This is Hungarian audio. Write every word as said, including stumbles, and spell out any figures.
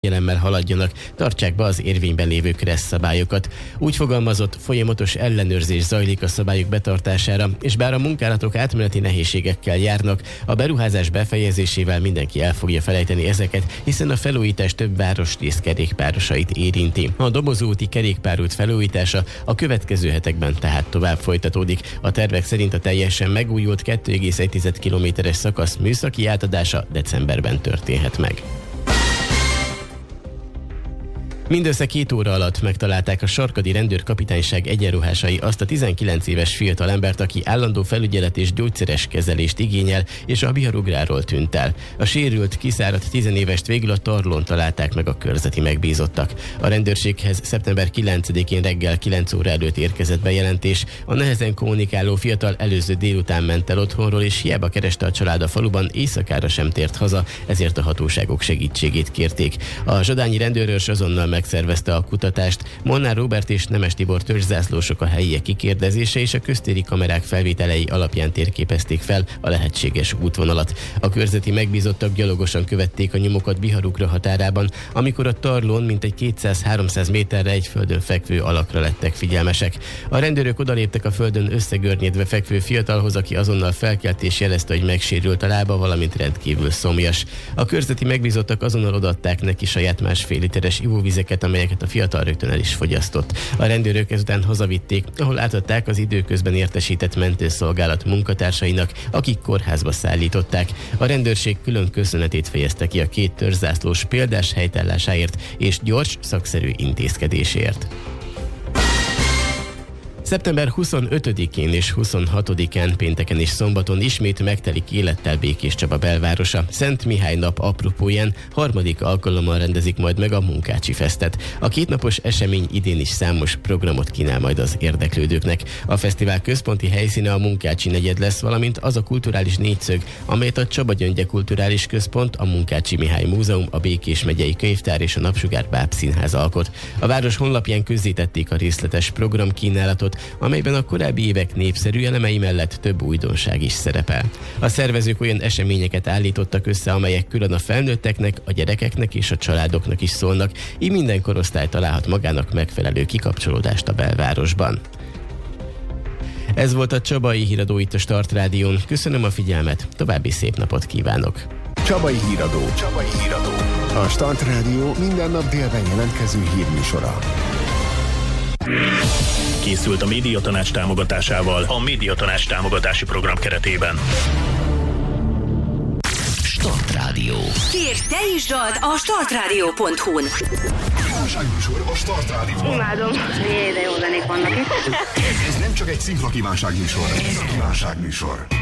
figyelemmel haladjanak, tartsák be az érvényben lévő kereszt szabályokat. Úgy fogalmazott, folyamatos ellenőrzés zajlik a szabályok betartására, és bár a munkálatok átmeneti nehézségekkel járnak, a beruházás befejezésével mindenki el fogja felejteni ezeket, hiszen a felújítás több városrész kerékpárosait érinti. A Dobozó úti kerékpárút felújítása a következő hetekben tehát tovább folytatódik. A tervek szerint a teljesen megújult két egész egy kilométeres szakasz műszaki átadása decemberben történhet meg. Mindössze két óra alatt megtalálták a sarkadi rendőrkapitányság egyenruhásai azt a tizenkilenc éves fiatalembert, aki állandó felügyelet és gyógyszeres kezelést igényel, és a Biharugráról tűnt el. A sérült, kiszáradt tizenévest végül a Tarlón találták meg a körzeti megbízottak. A rendőrséghez szeptember kilencedikén reggel kilenc óra előtt érkezett bejelentés. A nehezen kommunikáló fiatal előző délután ment el otthonról, és hiába kereste a család a faluban, éjszakára sem tért haza, ezért a hatóságok segítségét kérték. A zsadányi rendőrőrs azonnal meg megszervezte a kutatást. Molnár Róbert és Nemes Tibor törzszászlósok a helyiek kikérdezése és a köztéri kamerák felvételei alapján térképezték fel a lehetséges útvonalat. A körzeti megbízottak gyalogosan követték a nyomokat Biharugra határában, amikor a Tarlón mintegy kétszáz-háromszáz méterre egy földön fekvő alakra lettek figyelmesek. A rendőrök odaléptek a földön összegörnyedve fekvő fiatalhoz, aki azonnal felkelt és jelezte, hogy megsérült a lába, valamint rendkívül szomjas. A körzeti megbízottak azonnal odaadták neki saját másfél literes ivóvizeket, amelyeket a fiatal rögtön el is fogyasztott. A rendőrök ezután hazavitték, ahol átadták az időközben értesített mentőszolgálat munkatársainak, akik kórházba szállították. A rendőrség külön köszönetét fejezte ki a két törzszászlós példás helytállásáért és gyors, szakszerű intézkedésért. szeptember huszonötödikén és huszonhatodikán pénteken és szombaton ismét megtelik élettel Békéscsaba belvárosa. Szent Mihály nap apropóján harmadik alkalommal rendezik majd meg a Munkácsi Festet. A kétnapos esemény idén is számos programot kínál majd az érdeklődőknek. A fesztivál központi helyszíne a Munkácsi negyed lesz, valamint az a kulturális négyszög, amelyet a Csaba Gyöngye Kulturális Központ, a Munkácsi Mihály Múzeum, a Békés megyei könyvtár és a Napsugár Bábszínház alkot. A város honlapján közzétették a részletes programkínálatot, amelyben a korábbi évek népszerű elemei mellett több újdonság is szerepel. A szervezők olyan eseményeket állítottak össze, amelyek külön a felnőtteknek, a gyerekeknek és a családoknak is szólnak, így minden korosztály találhat magának megfelelő kikapcsolódást a belvárosban. Ez volt a Csabai Híradó itt a Start Rádión. Köszönöm a figyelmet, további szép napot kívánok! Csabai Híradó. Csabai Híradó. A Start Rádió minden nap délben jelentkező hírműsora. Készült a Médiatanács támogatásával a Médiatanács támogatási program keretében. Start Rádió. Kérj, te is dalt a startradio pont hu-n. Kívánságműsor a Start Rádióban. Imádom. Jé, de jó zenék vannak itt. Ez nem csak egy szinkra kívánságműsor, ez a kívánságműsor.